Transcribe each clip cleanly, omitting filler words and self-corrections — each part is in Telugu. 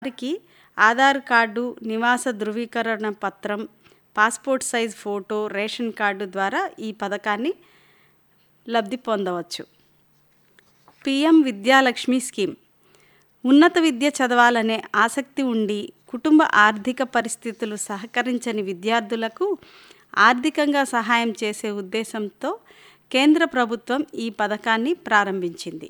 వారికి ఆధార్ కార్డు, నివాస ధృవీకరణ పత్రం, passport size photo, ration card ద్వారా ఈ పథకాన్ని లబ్ధి పొందవచ్చు. PM Vidyalakshmi scheme. ఉన్నత విద్య చదవాలనే ఆసక్తి ఉండి కుటుంబ ఆర్థిక పరిస్థితులు సహకరించని విద్యార్థులకు ఆర్థికంగా సహాయం చేసే ఉద్దేశంతో కేంద్ర ప్రభుత్వం ఈ పథకాన్ని ప్రారంభించింది.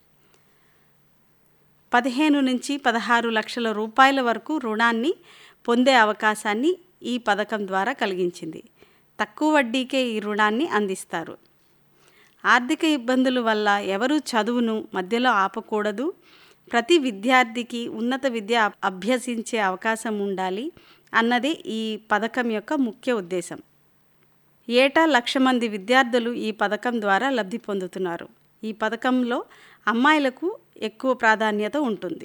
15 నుంచి 16 లక్షల రూపాయల వరకు రుణాన్ని పొందే అవకాశాన్ని ఈ పథకం ద్వారా కలిగించింది. తక్కువ వడ్డీకే ఈ రుణాన్ని అందిస్తారు. ఆర్థిక ఇబ్బందుల వల్ల ఎవరూ చదువును మధ్యలో ఆపకూడదు. ప్రతి విద్యార్థికి ఉన్నత విద్య అభ్యసించే అవకాశం ఉండాలి అన్నదే ఈ పథకం యొక్క ముఖ్య ఉద్దేశం. ఏటా 1,00,000 మంది విద్యార్థులు ఈ పథకం ద్వారా లబ్ధి పొందుతున్నారు. ఈ పథకంలో అమ్మాయిలకు ఎక్కువ ప్రాధాన్యత ఉంటుంది.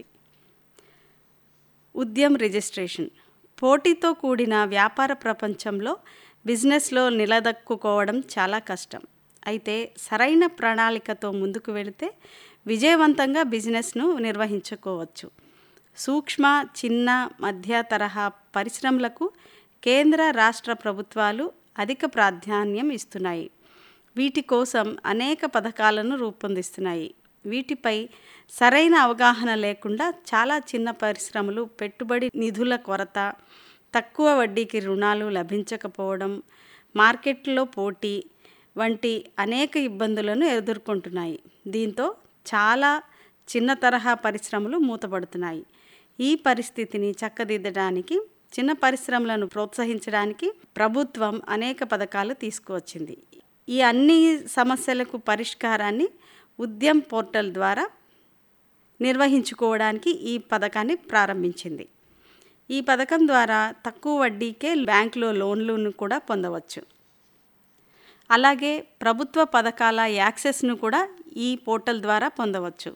ఉద్యమ్ రిజిస్ట్రేషన్. పోటీతో కూడిన వ్యాపార ప్రపంచంలో బిజినెస్లో నిలదొక్కుకోవడం చాలా కష్టం. అయితే సరైన ప్రణాళికతో ముందుకు వెళితే విజయవంతంగా బిజినెస్ను నిర్వహించుకోవచ్చు. సూక్ష్మ, చిన్న, మధ్య తరహా పరిశ్రమలకు కేంద్ర, రాష్ట్ర ప్రభుత్వాలు అధిక ప్రాధాన్యం ఇస్తున్నాయి. వీటి కోసం అనేక పథకాలను రూపొందిస్తున్నాయి. వీటిపై సరైన అవగాహన లేకుండా చాలా చిన్న పరిశ్రమలు పెట్టుబడి నిధుల కొరత, తక్కువ వడ్డీకి రుణాలు లభించకపోవడం, మార్కెట్లో పోటీ వంటి అనేక ఇబ్బందులను ఎదుర్కొంటున్నాయి. దీంతో చాలా చిన్న తరహా పరిశ్రమలు మూతపడుతున్నాయి. ఈ పరిస్థితిని చక్కదిద్దడానికి, చిన్న పరిశ్రమలను ప్రోత్సహించడానికి ప్రభుత్వం అనేక పథకాలు తీసుకువచ్చింది. ఈ అన్ని సమస్యలకు పరిష్కారాన్ని ఉద్యమ్ పోర్టల్ ద్వారా నిర్వహించుకోవడానికి ఈ పథకాన్ని ప్రారంభించింది. ఈ పథకం ద్వారా తక్కువ వడ్డీకే బ్యాంకులో లోన్లను కూడా పొందవచ్చు. అలాగే ప్రభుత్వ పథకాల యాక్సెస్ను కూడా ఈ పోర్టల్ ద్వారా పొందవచ్చు.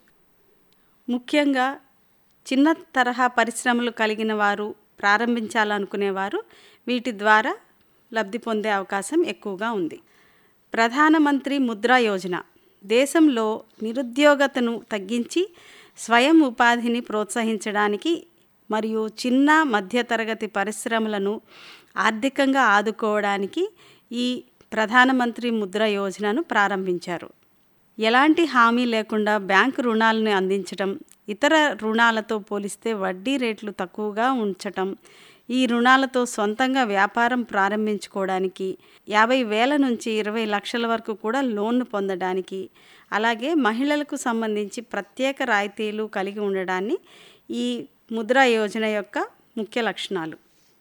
ముఖ్యంగా చిన్న తరహా పరిశ్రమలు కలిగిన వారు, ప్రారంభించాలనుకునేవారు వీటి ద్వారా లబ్ధి పొందే అవకాశం ఎక్కువగా ఉంది. ప్రధానమంత్రి ముద్రా యోజన. దేశంలో నిరుద్యోగతను తగ్గించి స్వయం ఉపాధిని ప్రోత్సహించడానికి మరియు చిన్న మధ్యతరగతి పరిశ్రమలను ఆర్థికంగా ఆదుకోవడానికి ఈ ప్రధానమంత్రి ముద్రా యోజనను ప్రారంభించారు. ఎలాంటి హామీ లేకుండా బ్యాంకు రుణాలను అందించడం, ఇతర రుణాలతో పోలిస్తే వడ్డీ రేట్లు తక్కువగా ఉంచటం, ఈ రుణాలతో సొంతంగా వ్యాపారం ప్రారంభించుకోవడానికి 50,000 నుంచి 20 లక్షల వరకు కూడా లోన్ను పొందడానికి, అలాగే మహిళలకు సంబంధించి ప్రత్యేక రాయితీలు కలిగి ఉండడాన్ని ఈ ముద్రా యోజన యొక్క ముఖ్య లక్షణాలు.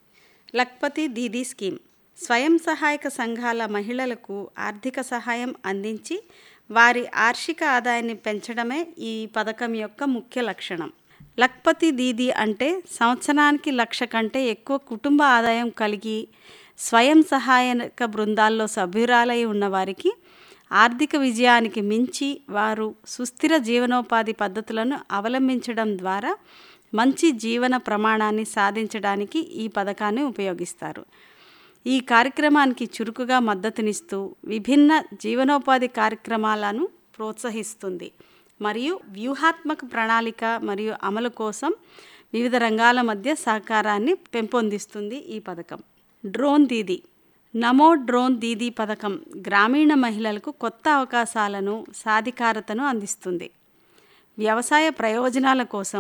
లఖ్పతి దీదీ స్కీమ్. స్వయం సహాయక సంఘాల మహిళలకు ఆర్థిక సహాయం అందించి వారి ఆర్థిక ఆదాయాన్ని పెంచడమే ఈ పథకం యొక్క ముఖ్య లక్షణం. లఖ్పతి దీదీ అంటే సంవత్సరానికి 1,00,000 కంటే ఎక్కువ కుటుంబ ఆదాయం కలిగి స్వయం సహాయక బృందాల్లో సభ్యురాలై ఉన్నవారికి ఆర్థిక విజయానికి మించి వారు సుస్థిర జీవనోపాధి పద్ధతులను అవలంబించడం ద్వారా మంచి జీవన ప్రమాణాన్ని సాధించడానికి ఈ పథకాన్ని ఉపయోగిస్తారు. ఈ కార్యక్రమానికి చురుకుగా మద్దతునిస్తూ విభిన్న జీవనోపాధి కార్యక్రమాలను ప్రోత్సహిస్తుంది మరియు వ్యూహాత్మక ప్రణాళిక మరియు అమలు కోసం వివిధ రంగాల మధ్య సహకారాన్ని పెంపొందిస్తుంది ఈ పథకం. డ్రోన్ దీదీ. నమో డ్రోన్ దీదీ పథకం గ్రామీణ మహిళలకు కొత్త అవకాశాలను, సాధికారతను అందిస్తుంది. వ్యవసాయ ప్రయోజనాల కోసం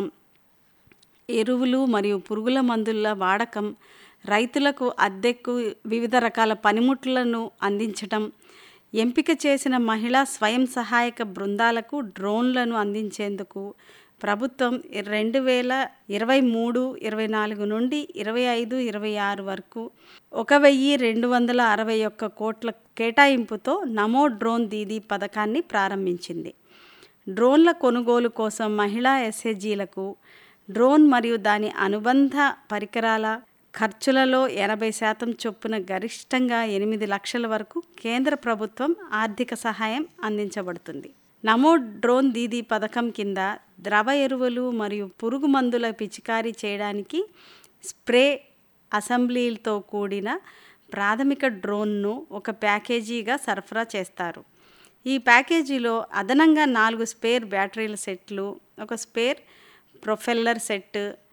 ఎరువులు మరియు పురుగుల మందుల వాడకం, రైతులకు అద్దెకు వివిధ రకాల పనిముట్లను అందించటం, ఎంపిక చేసిన మహిళా స్వయం సహాయక బృందాలకు డ్రోన్లను అందించేందుకు ప్రభుత్వం 2023-24 నుండి 25-26 వరకు 1,261 కోట్ల కేటాయింపుతో నమో డ్రోన్ దీదీ పథకాన్ని ప్రారంభించింది. డ్రోన్ల కొనుగోలు కోసం మహిళా ఎస్హెచ్జీలకు డ్రోన్ మరియు దాని అనుబంధ పరికరాల ఖర్చులలో 80% చొప్పున గరిష్టంగా 8 లక్షల వరకు కేంద్ర ప్రభుత్వం ఆర్థిక సహాయం అందించబడుతుంది. నమో డ్రోన్ దీదీ పథకం కింద ద్రవ ఎరువులు మరియు పురుగు మందుల పిచికారీ చేయడానికి స్ప్రే అసెంబ్లీలతో కూడిన ప్రాథమిక డ్రోన్ను ఒక ప్యాకేజీగా సరఫరా చేస్తారు. ఈ ప్యాకేజీలో అదనంగా 4 స్పేర్ బ్యాటరీల సెట్లు, ఒక స్పేర్ ప్రొపెల్లర్ సెట్,